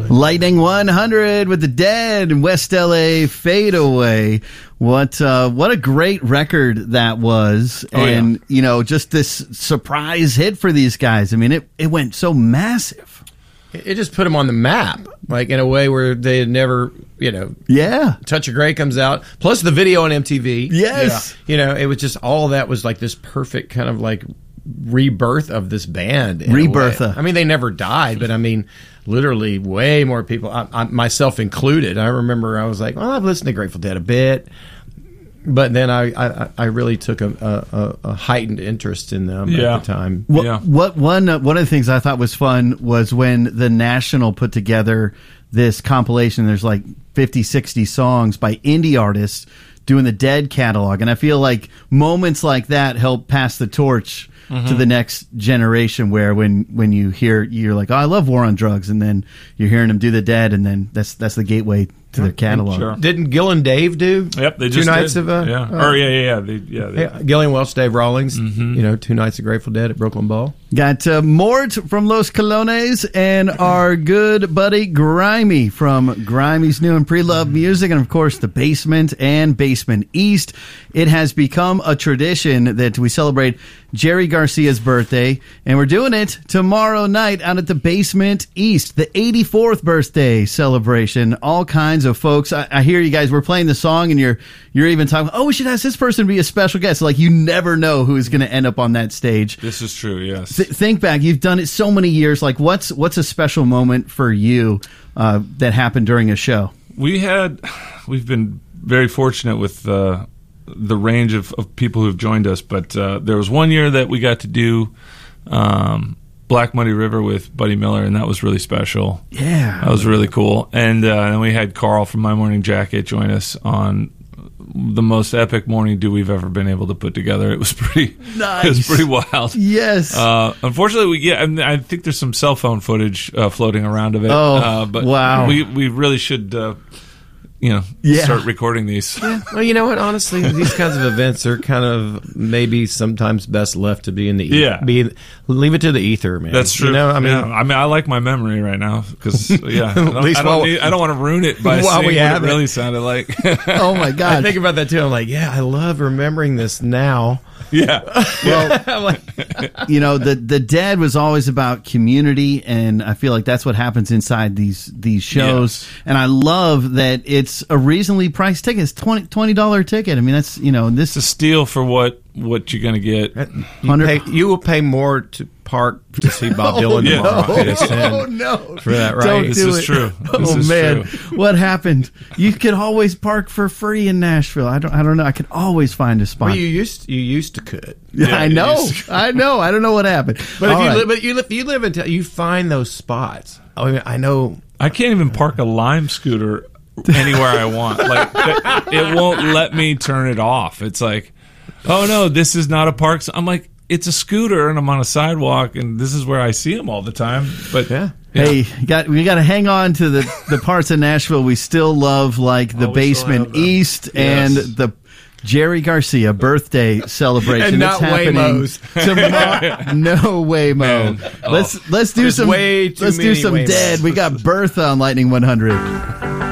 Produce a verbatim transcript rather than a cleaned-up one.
Lightning one hundred with the Dead and West L A Fade Away. What uh, what a great record that was. Oh, and, yeah. you know, just this surprise hit for these guys. I mean, it, it went so massive. It just put them on the map, like in a way where they had never, you know. Yeah. Touch of Grey comes out, plus the video on M T V. Yes. Yeah. You know, it was just all that was like this perfect kind of like rebirth of this band. in a Rebirth. way. I mean, they never died, but I mean, literally way more people, I, I, myself included. I remember I was like, well, I've listened to Grateful Dead a bit. But then I, I, I really took a, a, a heightened interest in them Yeah. at the time. What, Yeah. what one uh, one of the things I thought was fun was when the National put together this compilation. There's like fifty, sixty songs by indie artists doing the Dead catalog, and I feel like moments like that help pass the torch mm-hmm. to the next generation. Where when when you hear, you're like, oh, I love War on Drugs, and then you're hearing them do the Dead, and then that's that's the gateway to their catalog. Sure. Didn't Gil and Dave do? Yep, they two just nights did. of uh, yeah, uh, or yeah, yeah, yeah, they, yeah. They, yeah, Gillian Welch, Dave Rawlings. Mm-hmm. You know, two nights of Grateful Dead at Brooklyn Ball. Got uh, Mort from Los Colones and our good buddy Grimy from Grimy's New and Pre-Loved Music, and of course the Basement and Basement East. It has become a tradition that we celebrate Jerry Garcia's birthday, and we're doing it tomorrow night out at the Basement East, the eighty-fourth birthday celebration. All kinds of folks. I, I hear you guys were playing the song, and you're you're even talking, oh, we should ask this person to be a special guest. Like, you never know who's going to end up on that stage. This is true. Yes. Th- think back, you've done it so many years. Like, what's what's a special moment for you uh, that happened during a show? We had, we've been very fortunate with uh, the range of, of people who have joined us, but uh, there was one year that we got to do um, Black Muddy River with Buddy Miller, and that was really special. Yeah. That was really cool. And uh, then we had Carl from My Morning Jacket join us on the most epic morning dew we've ever been able to put together. It was pretty Nice. It was pretty wild. Yes. Uh, unfortunately, we yeah, I, mean, I think there's some cell phone footage uh, floating around of it. Oh, uh, but wow. We we really should uh, you know Yeah. start recording these. Yeah. Well, you know what? Honestly, these kinds of events are kind of maybe sometimes best left to be in the ether. Yeah. Be, leave it to the ether, man. That's true. You know, I mean, Yeah. I mean, I like my memory right now because yeah, I don't, least I, don't while- need, I don't want to ruin it by While saying we what have it it. really sounded like. Oh my I God. think about that too. I'm like, yeah, I love remembering this now. yeah, Well, I'm like, you know, the the Dead was always about community, and I feel like that's what happens inside these these shows. Yes. And I love that it's a reasonably priced ticket. It's twenty twenty dollar ticket. I mean, that's, you know, this it's a steal for what what you're gonna get. you, pay, you will pay more to park to see Bob Dylan yeah. tomorrow. Oh, at S ten. oh no! For that, right? Don't This do is it. true. Oh This is man, true. what happened? You could always park for free in Nashville. I don't. I don't know. I could always find a spot. Well, you used you used to could. Yeah, I you know. used I know. I don't know what happened. But if All you right. live, but you live, you live in, town, you find those spots. I mean, I know. I can't even park a Lime scooter anywhere I want. Like it won't let me turn it off. It's like, oh no, this is not a park. I'm like, it's a scooter, and I'm on a sidewalk, and this is where I see them all the time. But Yeah. Hey, you got we got to hang on to the, the parts of Nashville we still love, like the Oh, we still have Basement them. East Yes. and the Jerry Garcia birthday celebration. And that's not happening Waymos. tomorrow. No Waymo. Man. Let's let's do There's some way too let's do many some Waymos. Dead. We got Bertha on Lightning one hundred.